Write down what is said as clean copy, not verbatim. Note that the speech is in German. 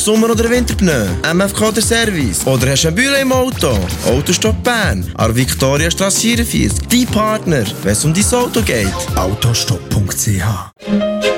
du Sommer- oder Winterpneu? MFK der Service? Oder hast du ein Bühle im Auto? Autostopp Bern, an der Viktoriastrasse 44. Dein Partner, wenn es um dein Auto geht. Autostopp.ch